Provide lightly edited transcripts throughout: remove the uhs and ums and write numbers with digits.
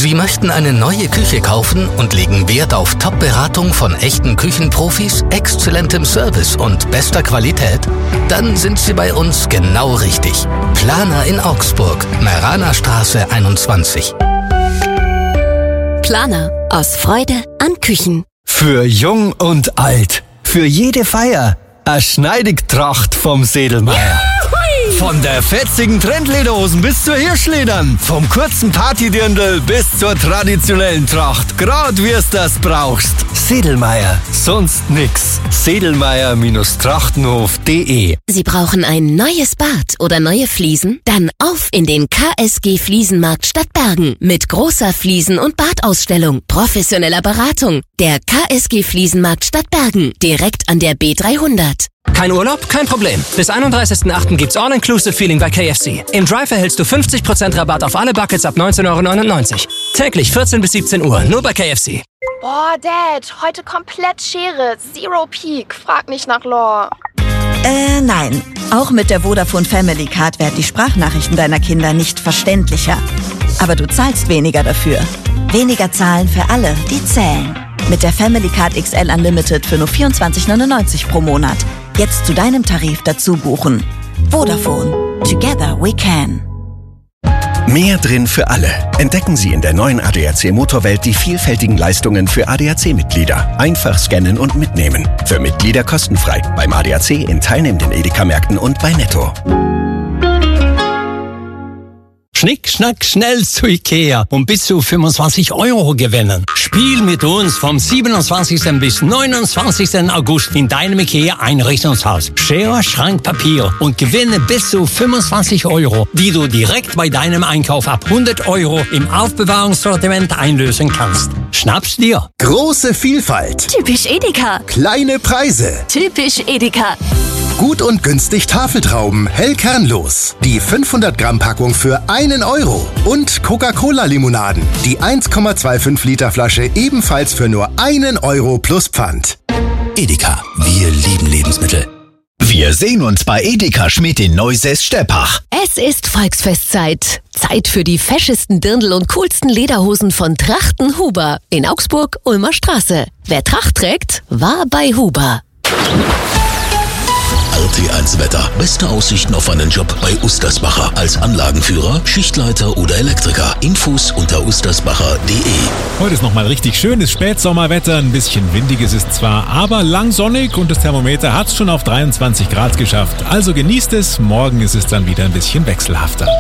Sie möchten eine neue Küche kaufen und legen Wert auf Top-Beratung von echten Küchenprofis, exzellentem Service und bester Qualität? Dann sind Sie bei uns genau richtig. Planer in Augsburg, Meraner Straße 21. Planer. Aus Freude an Küchen. Für jung und alt. Für jede Feier. Eine Schneidigtracht vom Sedelmeier. Von der fetzigen Trendlederhosen bis zur Hirschledern. Vom kurzen Partydirndl bis zur traditionellen Tracht. Grad wie es das brauchst. Sedelmeier. Sonst nix. Sedelmeier-trachtenhof.de. Sie brauchen ein neues Bad oder neue Fliesen? Dann auf in den KSG Fliesenmarkt Stadtbergen. Mit großer Fliesen- und Badausstellung. Professioneller Beratung. Der KSG Fliesenmarkt Stadtbergen. Direkt an der B300. Kein Urlaub? Kein Problem. Bis 31.08. gibt's All-Inclusive Feeling bei KFC. Im Drive erhältst du 50% Rabatt auf alle Buckets ab 19,99 €. Täglich 14 bis 17 Uhr, nur bei KFC. Boah, Dad, heute komplett Schere. Zero Peak. Frag nicht nach Lore. Nein. Auch mit der Vodafone Family Card werden die Sprachnachrichten deiner Kinder nicht verständlicher. Aber du zahlst weniger dafür. Weniger zahlen für alle, die zählen. Mit der Family Card XL Unlimited für nur 24,99 € pro Monat. Jetzt zu deinem Tarif dazu buchen. Vodafone. Together we can. Mehr drin für alle. Entdecken Sie in der neuen ADAC Motorwelt die vielfältigen Leistungen für ADAC-Mitglieder. Einfach scannen und mitnehmen. Für Mitglieder kostenfrei. Beim ADAC in teilnehmenden Edeka-Märkten und bei Netto. Schnick, schnack, schnell zu Ikea und bis zu 25 € gewinnen. Spiel mit uns vom 27. bis 29. August in deinem Ikea-Einrichtungshaus. Schere, Schrank, Papier und gewinne bis zu 25 €, die du direkt bei deinem Einkauf ab 100 € im Aufbewahrungssortiment einlösen kannst. Schnapp's dir. Große Vielfalt. Typisch Edeka. Kleine Preise. Typisch Edeka. Gut und günstig Tafeltrauben, hell kernlos. Die 500 Gramm Packung für 1 €. Und Coca-Cola-Limonaden. Die 1,25 Liter Flasche ebenfalls für nur 1 € plus Pfand. Edeka. Wir lieben Lebensmittel. Wir sehen uns bei Edeka Schmidt in Neusäß-Steppach. Es ist Volksfestzeit. Zeit für die feschesten Dirndl und coolsten Lederhosen von Trachten Huber in Augsburg, Ulmer Straße. Wer Tracht trägt, war bei Huber. RT1 Wetter. Beste Aussichten auf einen Job bei Ustersbacher. Als Anlagenführer, Schichtleiter oder Elektriker. Infos unter ustersbacher.de. Heute ist nochmal richtig schönes Spätsommerwetter. Ein bisschen windig ist es zwar, aber lang sonnig und das Thermometer hat es schon auf 23 Grad geschafft. Also genießt es. Morgen ist es dann wieder ein bisschen wechselhafter.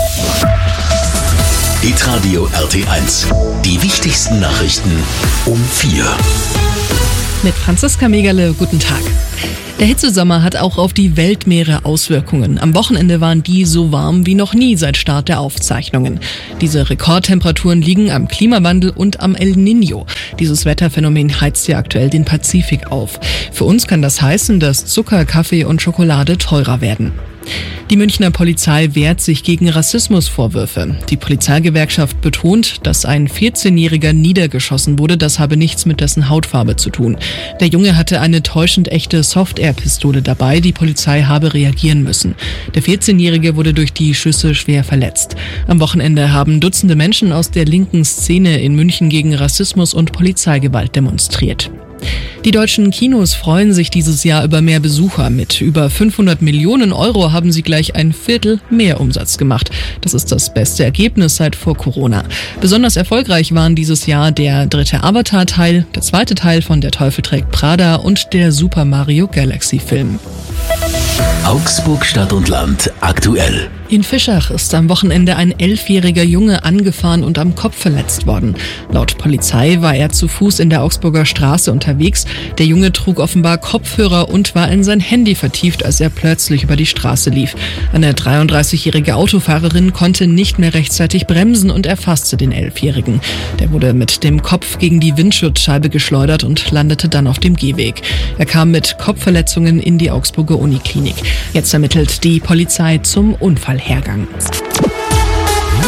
Hitradio RT1. Die wichtigsten Nachrichten um 4. Mit Franziska Megerle, guten Tag. Der Hitzesommer hat auch auf die Weltmeere Auswirkungen. Am Wochenende waren die so warm wie noch nie seit Start der Aufzeichnungen. Diese Rekordtemperaturen liegen am Klimawandel und am El Niño. Dieses Wetterphänomen heizt ja aktuell den Pazifik auf. Für uns kann das heißen, dass Zucker, Kaffee und Schokolade teurer werden. Die Münchner Polizei wehrt sich gegen Rassismusvorwürfe. Die Polizeigewerkschaft betont, dass ein 14-Jähriger niedergeschossen wurde. Das habe nichts mit dessen Hautfarbe zu tun. Der Junge hatte eine täuschend echte Soft-Air-Pistole dabei. Die Polizei habe reagieren müssen. Der 14-Jährige wurde durch die Schüsse schwer verletzt. Am Wochenende haben Dutzende Menschen aus der linken Szene in München gegen Rassismus und Polizeigewalt demonstriert. Die deutschen Kinos freuen sich dieses Jahr über mehr Besucher. Mit über 500 Millionen € haben sie gleich ein Viertel mehr Umsatz gemacht. Das ist das beste Ergebnis seit vor Corona. Besonders erfolgreich waren dieses Jahr der 3. Avatar-Teil, der 2. Teil von Der Teufel trägt Prada und der Super Mario Galaxy-Film. Augsburg Stadt und Land aktuell. In Fischach ist am Wochenende ein 11-jähriger Junge angefahren und am Kopf verletzt worden. Laut Polizei war er zu Fuß in der Augsburger Straße unterwegs. Der Junge trug offenbar Kopfhörer und war in sein Handy vertieft, als er plötzlich über die Straße lief. Eine 33-jährige Autofahrerin konnte nicht mehr rechtzeitig bremsen und erfasste den 11-Jährigen. Der wurde mit dem Kopf gegen die Windschutzscheibe geschleudert und landete dann auf dem Gehweg. Er kam mit Kopfverletzungen in die Augsburger Uniklinik. Jetzt ermittelt die Polizei zum Unfallhergang. Die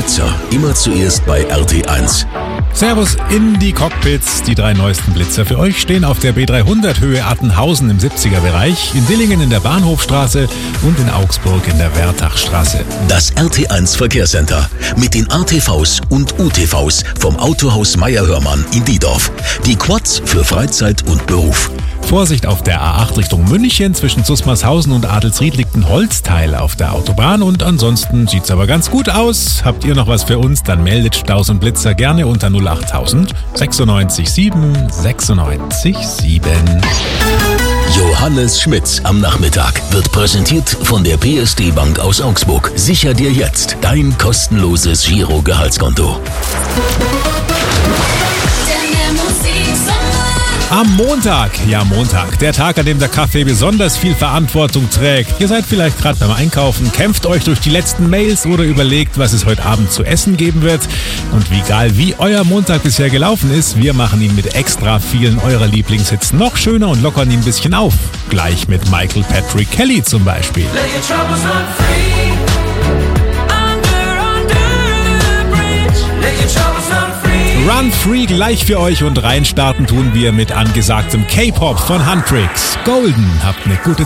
Blitzer, immer zuerst bei RT1. Servus in die Cockpits. Die 3 neuesten Blitzer für euch stehen auf der B300 Höhe Attenhausen im 70er-Bereich, in Dillingen in der Bahnhofstraße und in Augsburg in der Wertachstraße. Das RT1 Verkehrscenter mit den ATVs und UTVs vom Autohaus Meier-Hörmann in Diedorf. Die Quads für Freizeit und Beruf. Vorsicht auf der A8 Richtung München. Zwischen Zusmarshausen und Adelsried liegt ein Holzteil auf der Autobahn und ansonsten sieht's aber ganz gut aus. Habt ihr noch was für uns, dann meldet Staus und Blitzer gerne unter 08000 96 7 96 7. Johannes Schmitz am Nachmittag wird präsentiert von der PSD Bank aus Augsburg. Sicher dir jetzt dein kostenloses Giro-Gehaltskonto. Am Montag, der Tag, an dem der Kaffee besonders viel Verantwortung trägt. Ihr seid vielleicht gerade beim Einkaufen, kämpft euch durch die letzten Mails oder überlegt, was es heute Abend zu essen geben wird. Und egal wie euer Montag bisher gelaufen ist, wir machen ihn mit extra vielen eurer Lieblingshits noch schöner und lockern ihn ein bisschen auf. Gleich mit Michael Patrick Kelly zum Beispiel. Run Free gleich für euch und reinstarten tun wir mit angesagtem K-Pop von Huntrix. Golden, habt eine gute